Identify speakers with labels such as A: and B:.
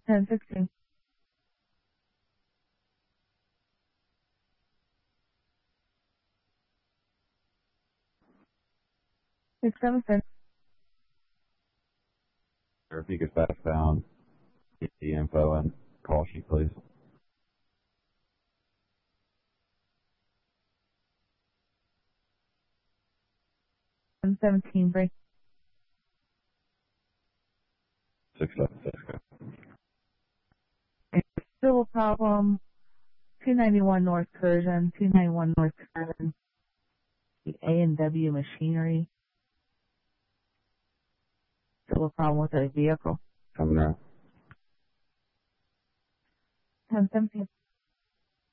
A: 1016. 676.
B: Or if you could fax down the info and call sheet, please.
A: 17 break.
B: 676.
A: Still a problem. 291 North Curzon, 291 North Curzon. The A&W machinery. Still a problem with the vehicle.
B: Coming out.
A: 1017.